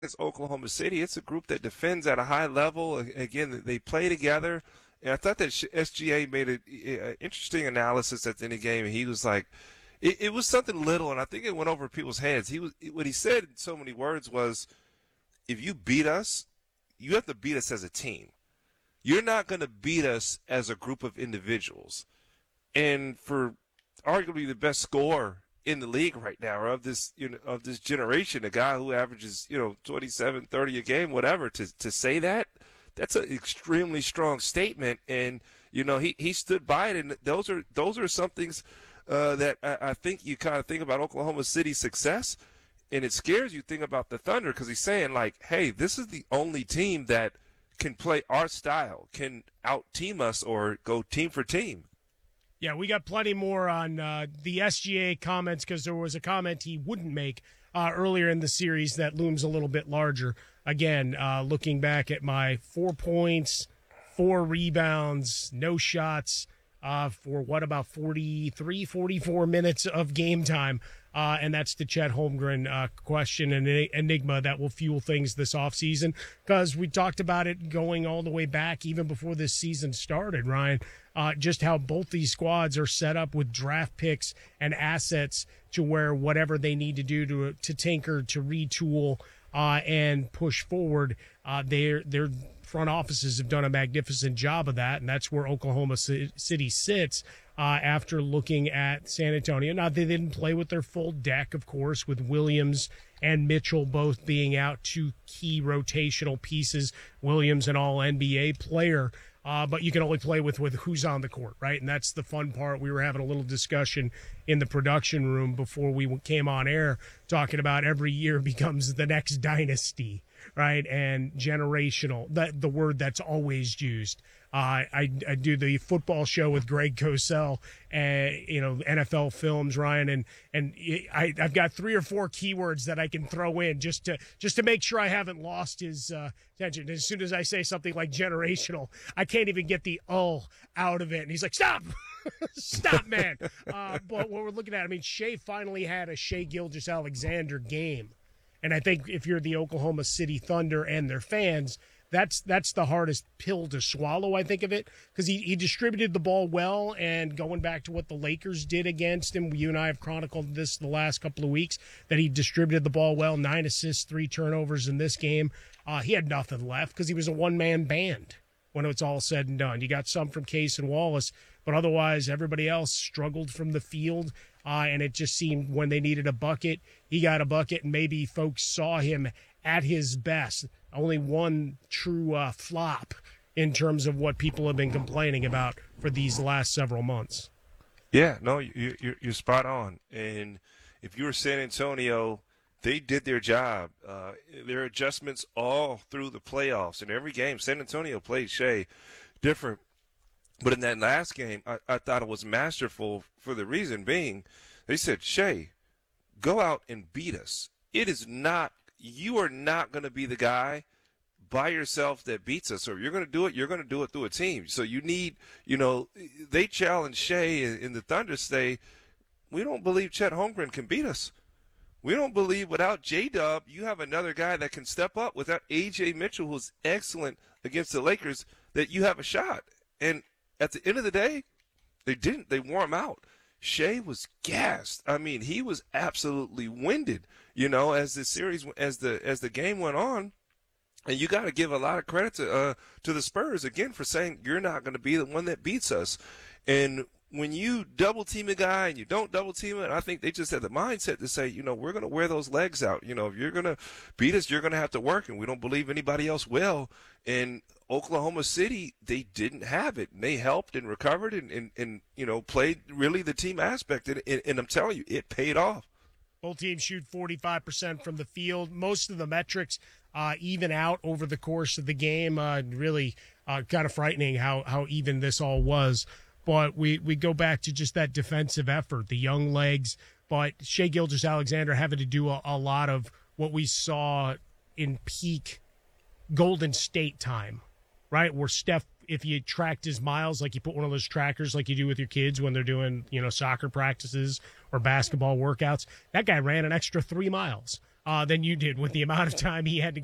against Oklahoma City. It's a group that defends at a high level. Again, they play together. And I thought that SGA made an interesting analysis at the end of the game. And he was like, it was something little, and I think it went over people's heads. What he said in so many words was, if you beat us, you have to beat us as a team. You're not going to beat us as a group of individuals. And for arguably the best scorer in the league right now, or of this of this generation, a guy who averages 27, 30 a game, whatever, to say that, that's an extremely strong statement. And he stood by it, and those are some things that I think you kind of think about Oklahoma City's success, and it scares you think about the Thunder, because he's saying, like, hey, this is the only team that can play our style, can out team us or go team for team. Yeah, we got plenty more on the SGA comments, because there was a comment he wouldn't make earlier in the series that looms a little bit larger. Again, looking back at my 4 points, 4 rebounds, no shots for about 43, 44 minutes of game time. And that's the Chet Holmgren question and enigma that will fuel things this offseason, because we talked about it going all the way back even before this season started, Ryan, just how both these squads are set up with draft picks and assets to where whatever they need to do to tinker, to retool, and push forward, their front offices have done a magnificent job of that, and that's where Oklahoma City sits after looking at San Antonio. Now, they didn't play with their full deck, of course, with Williams and Mitchell both being out, 2 key rotational pieces. Williams, an all-NBA player, but you can only play with who's on the court, right? And that's the fun part. We were having a little discussion in the production room before we came on air, talking about every year becomes the next dynasty, right? And generational, the word that's always used. I do the football show with Greg Cosell, NFL Films, Ryan, and I've got 3 or 4 keywords that I can throw in just to make sure I haven't lost his attention. As soon as I say something like generational, I can't even get the out of it, and he's like, "Stop, stop, man!" But what we're looking at, I mean, Shea finally had a Shea Gilgeous-Alexander game, and I think if you're the Oklahoma City Thunder and their fans, that's the hardest pill to swallow, I think of it, because he distributed the ball well, and going back to what the Lakers did against him, you and I have chronicled this the last couple of weeks, that he distributed the ball well, 9 assists, 3 turnovers in this game. He had nothing left because he was a one-man band when it's all said and done. You got some from Case and Wallace, but otherwise everybody else struggled from the field, and it just seemed when they needed a bucket, he got a bucket, and maybe folks saw him at his best. Only one true flop in terms of what people have been complaining about for these last several months. Yeah, no, you're spot on. And if you were San Antonio, they did their job. Their adjustments all through the playoffs. In every game, San Antonio played Shea different. But in that last game, I thought it was masterful, for the reason being, they said, Shea, go out and beat us. You are not going to be the guy by yourself that beats us. So if you're going to do it, you're going to do it through a team. So you need, they challenge Shea in the Thunder, say, we don't believe Chet Holmgren can beat us. We don't believe without J-Dub, you have another guy that can step up. Without A.J. Mitchell, who's excellent against the Lakers, that you have a shot. And at the end of the day, they didn't. They wore him out. Shea was gassed. I mean, he was absolutely winded, as the game went on. And you got to give a lot of credit to the Spurs, again, for saying you're not going to be the one that beats us. And when you double team a guy and you don't double team it, I think they just had the mindset to say, we're going to wear those legs out. If you're going to beat us, you're going to have to work, and we don't believe anybody else will. And Oklahoma City, they didn't have it. And they helped and recovered and played really the team aspect. And I'm telling you, it paid off. Both teams shoot 45% from the field. Most of the metrics even out over the course of the game. Really kind of frightening how even this all was. But we go back to just that defensive effort, the young legs. But Shea Gilgeous-Alexander having to do a lot of what we saw in peak Golden State time, right? Where Steph, if you tracked his miles, like you put one of those trackers like you do with your kids when they're doing, soccer practices or basketball workouts, that guy ran an extra 3 miles. than you did with the amount of time he had to